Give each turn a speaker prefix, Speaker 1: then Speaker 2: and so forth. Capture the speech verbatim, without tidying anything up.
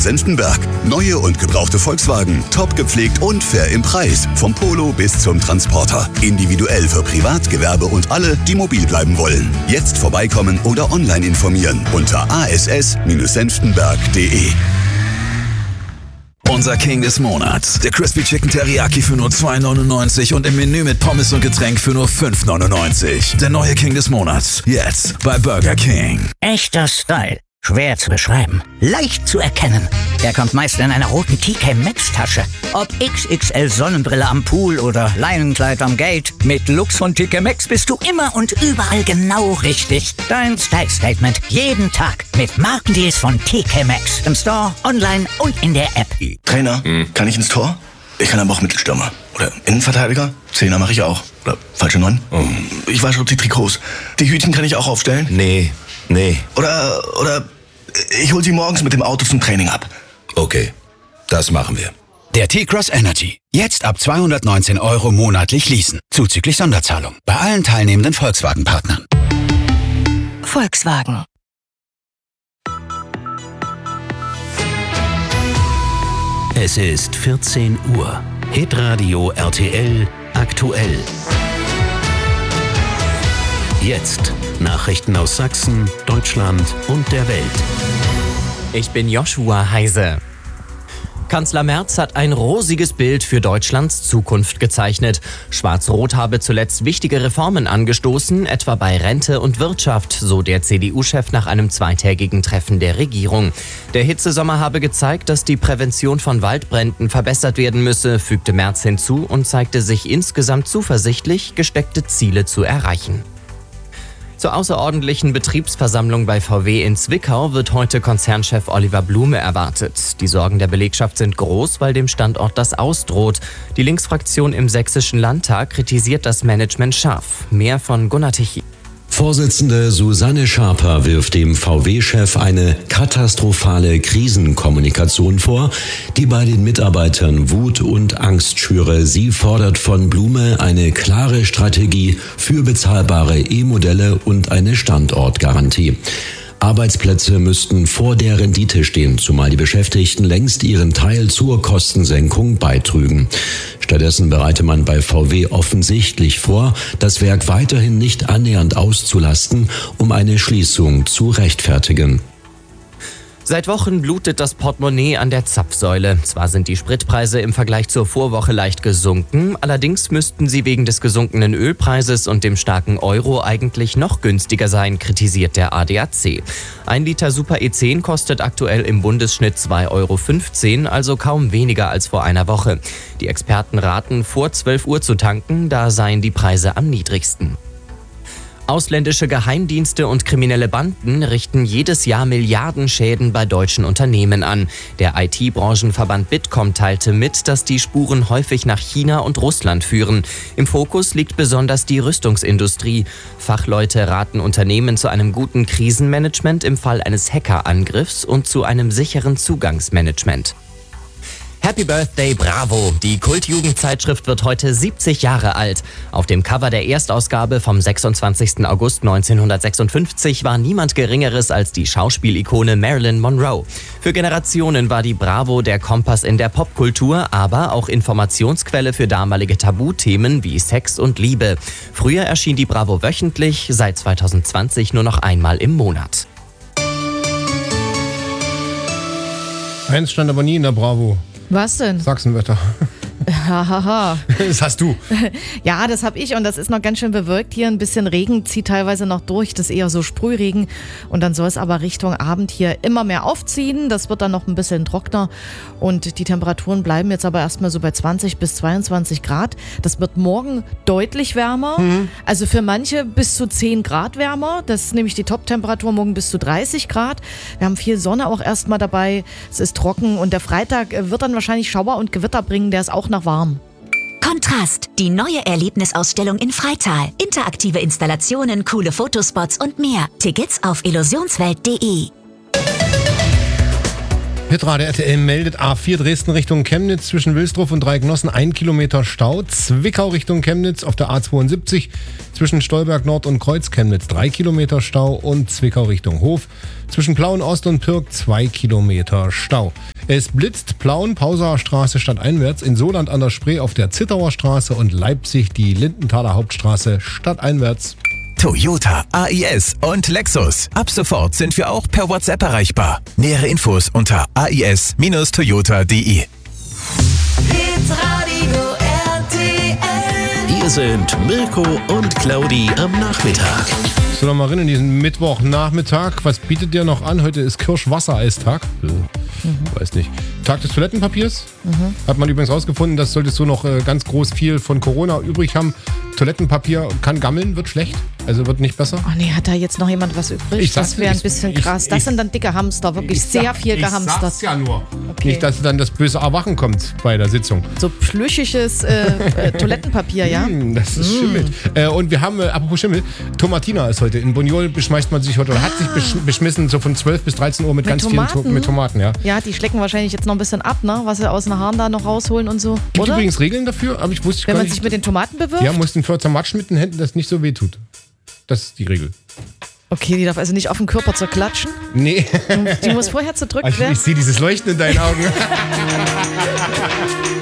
Speaker 1: Senftenberg. Neue und gebrauchte Volkswagen, top gepflegt und fair im Preis. Vom Polo bis zum Transporter. Individuell für Privat, Gewerbe und alle, die mobil bleiben wollen. Jetzt vorbeikommen oder online informieren unter a s s senftenberg punkt d e.
Speaker 2: Unser King des Monats. Der Crispy Chicken Teriyaki für nur zwei neunundneunzig und im Menü mit Pommes und Getränk für nur fünf neunundneunzig. Der neue King des Monats. Jetzt bei Burger King.
Speaker 3: Echter Style. Schwer zu beschreiben. Leicht zu erkennen. Er kommt meist in einer roten T K Maxx Tasche. Ob X X L Sonnenbrille am Pool oder Leinenkleid am Gate. Mit Lux von T K Maxx bist du immer und überall genau richtig. Dein Style Statement jeden Tag mit Markendeals von T K Maxx. Im Store, online und in der App.
Speaker 4: Trainer, mhm. kann ich ins Tor? Ich kann aber auch Mittelstürmer. Oder Innenverteidiger? Zehner mache ich auch. Oder falsche Neun? Oh. Ich wasche auch die Trikots. Die Hütchen kann ich auch aufstellen?
Speaker 5: Nee, nee.
Speaker 4: Oder, oder ich hol sie morgens mit dem Auto zum Training ab.
Speaker 5: Okay, das machen wir.
Speaker 6: Der T-Cross Energy. Jetzt ab zweihundertneunzehn Euro monatlich leasen. Zuzüglich Sonderzahlung. Bei allen teilnehmenden Volkswagen-Partnern.
Speaker 7: Volkswagen.
Speaker 8: Es ist vierzehn Uhr. Hitradio R T L aktuell. Jetzt Nachrichten aus Sachsen, Deutschland und der Welt.
Speaker 9: Ich bin Joshua Heise. Kanzler Merz hat ein rosiges Bild für Deutschlands Zukunft gezeichnet. Schwarz-Rot habe zuletzt wichtige Reformen angestoßen, etwa bei Rente und Wirtschaft, so der C D U-Chef nach einem zweitägigen Treffen der Regierung. Der Hitzesommer habe gezeigt, dass die Prävention von Waldbränden verbessert werden müsse, fügte Merz hinzu und zeigte sich insgesamt zuversichtlich, gesteckte Ziele zu erreichen. Zur außerordentlichen Betriebsversammlung bei V W in Zwickau wird heute Konzernchef Oliver Blume erwartet. Die Sorgen der Belegschaft sind groß, weil dem Standort das ausdroht. Die Linksfraktion im Sächsischen Landtag kritisiert das Management scharf. Mehr von Gunnar Tichy.
Speaker 10: Vorsitzende Susanne Schaper wirft dem V W-Chef eine katastrophale Krisenkommunikation vor, die bei den Mitarbeitern Wut und Angst schüre. Sie fordert von Blume eine klare Strategie für bezahlbare E-Modelle und eine Standortgarantie. Arbeitsplätze müssten vor der Rendite stehen, zumal die Beschäftigten längst ihren Teil zur Kostensenkung beitrügen. Stattdessen bereite man bei V W offensichtlich vor, das Werk weiterhin nicht annähernd auszulasten, um eine Schließung zu rechtfertigen.
Speaker 9: Seit Wochen blutet das Portemonnaie an der Zapfsäule. Zwar sind die Spritpreise im Vergleich zur Vorwoche leicht gesunken, allerdings müssten sie wegen des gesunkenen Ölpreises und dem starken Euro eigentlich noch günstiger sein, kritisiert der A D A C. Ein Liter Super E zehn kostet aktuell im Bundesschnitt zwei Euro fünfzehn, also kaum weniger als vor einer Woche. Die Experten raten, vor zwölf Uhr zu tanken, da seien die Preise am niedrigsten. Ausländische Geheimdienste und kriminelle Banden richten jedes Jahr Milliardenschäden bei deutschen Unternehmen an. Der I T-Branchenverband Bitkom teilte mit, dass die Spuren häufig nach China und Russland führen. Im Fokus liegt besonders die Rüstungsindustrie. Fachleute raten Unternehmen zu einem guten Krisenmanagement im Fall eines Hackerangriffs und zu einem sicheren Zugangsmanagement. Happy Birthday Bravo! Die Kultjugendzeitschrift wird heute siebzig Jahre alt. Auf dem Cover der Erstausgabe vom sechsundzwanzigsten August neunzehnhundertsechsundfünfzig war niemand Geringeres als die Schauspielikone Marilyn Monroe. Für Generationen war die Bravo der Kompass in der Popkultur, aber auch Informationsquelle für damalige Tabuthemen wie Sex und Liebe. Früher erschien die Bravo wöchentlich, seit zweitausendzwanzig nur noch einmal im Monat.
Speaker 11: Eins stand aber nie in der Bravo.
Speaker 12: Was denn?
Speaker 11: Sachsenwetter.
Speaker 12: Hahaha.
Speaker 11: Das hast du.
Speaker 12: Ja, das habe ich und das ist noch ganz schön bewölkt hier. Ein bisschen Regen zieht teilweise noch durch. Das ist eher so Sprühregen. Und dann soll es aber Richtung Abend hier immer mehr aufziehen. Das wird dann noch ein bisschen trockener. Und die Temperaturen bleiben jetzt aber erstmal so bei zwanzig bis zweiundzwanzig Grad. Das wird morgen deutlich wärmer. Mhm. Also für manche bis zu zehn Grad wärmer. Das ist nämlich die Top-Temperatur. Morgen bis zu dreißig Grad. Wir haben viel Sonne auch erstmal dabei. Es ist trocken. Und der Freitag wird dann wahrscheinlich Schauer und Gewitter bringen. Der ist auch noch warm.
Speaker 7: Kontrast, die neue Erlebnisausstellung in Freital. Interaktive Installationen, coole Fotospots und mehr. Tickets auf illusionswelt punkt de.
Speaker 11: Hitradio R T L meldet A vier Dresden Richtung Chemnitz zwischen Wilsdruff und Dreigenossen ein Kilometer Stau. Zwickau Richtung Chemnitz auf der A zweiundsiebzig zwischen Stolberg Nord und Kreuz Chemnitz drei Kilometer Stau und Zwickau Richtung Hof zwischen Plauen Ost und Pirk zwei Kilometer Stau. Es blitzt Plauen, Pausauer Straße stadteinwärts, in Soland an der Spree auf der Zittauer Straße und Leipzig die Lindenthaler Hauptstraße stadteinwärts.
Speaker 13: Toyota, A I S und Lexus. Ab sofort sind wir auch per WhatsApp erreichbar. Nähere Infos unter a i s Bindestrich toyota punkt d e.
Speaker 8: Hier sind Mirko und Claudi am Nachmittag.
Speaker 11: So, noch mal rein in diesen Mittwochnachmittag. Was bietet dir noch an? Heute ist Kirschwassereistag. Mhm. Weiß nicht. Tag des Toilettenpapiers. Mhm. Hat man übrigens rausgefunden, dass solltest du noch äh, ganz groß viel von Corona übrig haben. Toilettenpapier kann gammeln, wird schlecht. Also wird nicht besser.
Speaker 12: Oh nee, hat da jetzt noch jemand was übrig?
Speaker 11: Ich
Speaker 12: das wäre ein bisschen
Speaker 11: ich,
Speaker 12: krass. Das
Speaker 11: ich,
Speaker 12: sind dann dicke Hamster, wirklich
Speaker 11: ich
Speaker 12: sehr
Speaker 11: sag,
Speaker 12: viel gehamstert.
Speaker 11: Ich sag's ja nur.
Speaker 12: Okay.
Speaker 11: Nicht, dass dann das böse Erwachen kommt bei der Sitzung.
Speaker 12: So plüschiges äh, äh, Toilettenpapier, ja?
Speaker 11: Mm, das ist mm. Schimmel. Äh, und wir haben, äh, apropos Schimmel, Tomatina ist heute. In Boniol beschmeißt man sich heute, oder ah. hat sich besch- beschmissen, so von zwölf bis dreizehn Uhr mit, mit ganz Tomaten? vielen to- mit Tomaten. Ja.
Speaker 12: ja, die schlecken wahrscheinlich jetzt noch ein bisschen ab, ne? Was sie aus den Haaren da noch rausholen und so.
Speaker 11: Gibt
Speaker 12: oder?
Speaker 11: übrigens Regeln dafür, aber ich wusste
Speaker 12: Wenn
Speaker 11: gar
Speaker 12: man
Speaker 11: nicht.
Speaker 12: sich mit den Tomaten bewirft?
Speaker 11: Ja, muss den zermatschen mit den Händen, dass es nicht so weh tut. Das ist die Regel.
Speaker 12: Okay, die darf also nicht auf den Körper zerklatschen?
Speaker 11: Nee.
Speaker 12: Die muss vorher zerdrückt
Speaker 11: ich,
Speaker 12: werden?
Speaker 11: Ich sehe dieses Leuchten in deinen Augen.